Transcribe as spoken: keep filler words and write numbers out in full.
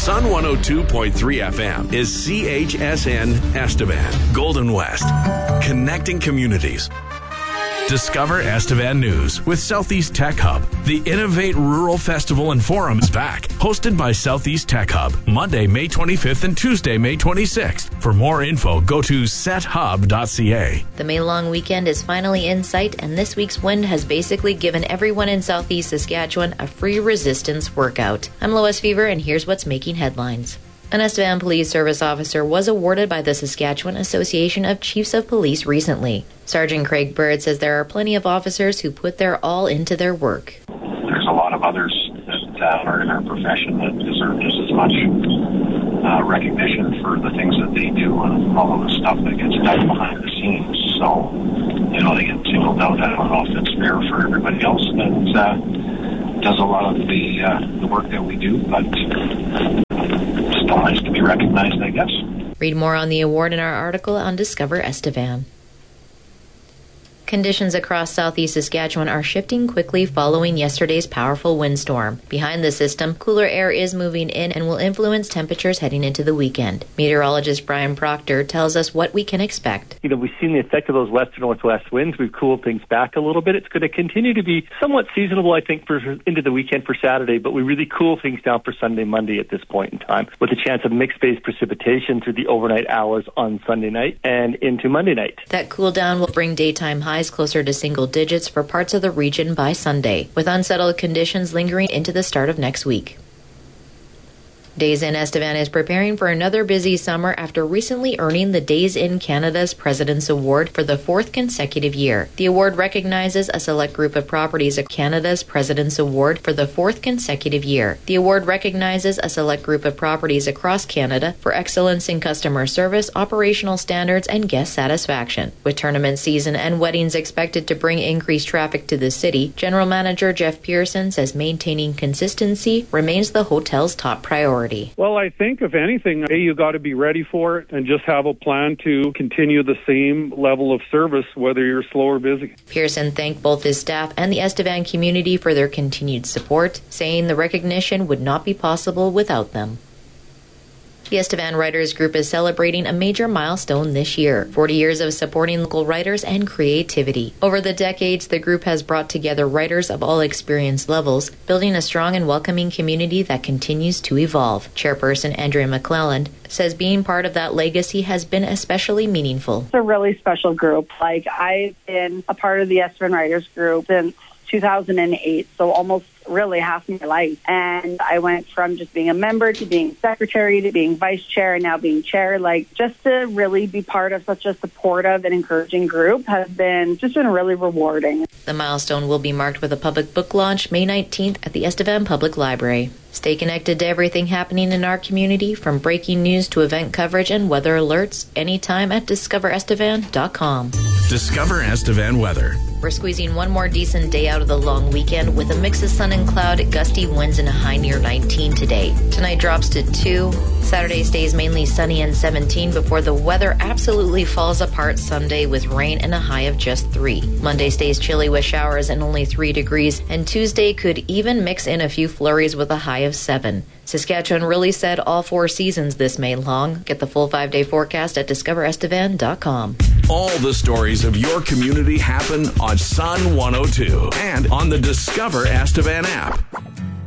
Sun one oh two point three F M is C H S N Estevan, Golden West. Connecting communities. Discover Estevan News with Southeast Tech Hub. The Innovate Rural Festival and Forum is back, hosted by Southeast Tech Hub, Monday, May twenty-fifth and Tuesday, May twenty-sixth. For more info, go to set hub dot c a. The May long weekend is finally in sight, and this week's wind has basically given everyone in Southeast Saskatchewan a free resistance workout. I'm Lois Fever, and here's what's making headlines. An Estevan Police Service officer was awarded by the Saskatchewan Association of Chiefs of Police recently. Sergeant Craig Bird says there are plenty of officers who put their all into their work. There's a lot of others that uh, are in our profession that deserve just as much uh, recognition for the things that they do and all of the stuff that gets done behind the scenes. So, you know, they get singled out. I don't know if it's fair for everybody else that uh, does a lot of the, uh, the work that we do, but still nice to be recognized, I guess. Read more on the award in our article on Discover Estevan. Conditions across southeast Saskatchewan are shifting quickly following yesterday's powerful windstorm. Behind the system, cooler air is moving in and will influence temperatures heading into the weekend. Meteorologist Brian Proctor tells us what we can expect. You know, we've seen the effect of those west to northwest winds. We've cooled things back a little bit. It's going to continue to be somewhat seasonable, I think, for into the weekend for Saturday, but we really cool things down for Sunday, Monday at this point in time, with a chance of mixed-based precipitation through the overnight hours on Sunday night and into Monday night. That cool down will bring daytime highs closer to single digits for parts of the region by Sunday, with unsettled conditions lingering into the start of next week. Days Inn Estevan is preparing for another busy summer after recently earning the Days Inn Canada's President's Award for the fourth consecutive year. The award recognizes a select group of properties of Canada's President's Award for the fourth consecutive year. The award recognizes a select group of properties across Canada for excellence in customer service, operational standards, and guest satisfaction. With tournament season and weddings expected to bring increased traffic to the city, General Manager Jeff Pearson says maintaining consistency remains the hotel's top priority. Well, I think, if anything, hey, you got to be ready for it and just have a plan to continue the same level of service, whether you're slow or busy. Pearson thanked both his staff and the Estevan community for their continued support, saying the recognition would not be possible without them. The Estevan Writers Group is celebrating a major milestone this year, forty years of supporting local writers and creativity. Over the decades, the group has brought together writers of all experience levels, building a strong and welcoming community that continues to evolve. Chairperson Andrea McClelland says being part of that legacy has been especially meaningful. It's a really special group. Like, I've been a part of the Estevan Writers Group since two thousand eight, so almost really half my life. And I went from just being a member to being secretary to being vice chair and now being chair. Like, just to really be part of such a supportive and encouraging group has been just been really rewarding. The milestone will be marked with a public book launch May nineteenth at the Estevan Public Library. Stay connected to everything happening in our community, from breaking news to event coverage and weather alerts, anytime at discover estevan dot com. Discover Estevan weather. We're squeezing one more decent day out of the long weekend with a mix of sun and cloud, gusty winds, and a high near nineteen today. Tonight drops to two. Saturday stays mainly sunny and seventeen before the weather absolutely falls apart Sunday with rain and a high of just three. Monday stays chilly with showers and only three degrees, and Tuesday could even mix in a few flurries with a high of seven. Saskatchewan really said all four seasons this May long. Get the full five-day forecast at discover estevan dot com. All the stories of your community happen on Sun one oh two and on the Discover Estevan app.